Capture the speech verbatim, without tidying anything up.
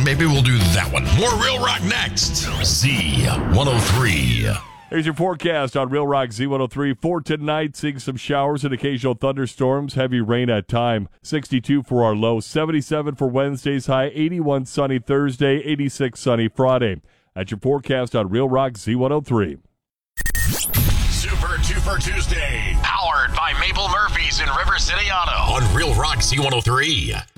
maybe we'll do that one. More Real Rock next. Z one oh three. Here's your forecast on Real Rock Z one oh three. For tonight, seeing some showers and occasional thunderstorms, heavy rain at time. sixty-two for our low, seventy-seven for Wednesday's high, eighty-one sunny Thursday, eighty-six sunny Friday. That's your forecast on Real Rock Z one oh three. Super Duper Tuesday. Powered by Maple Murphy's in River City Auto. On Real Rock Z one oh three.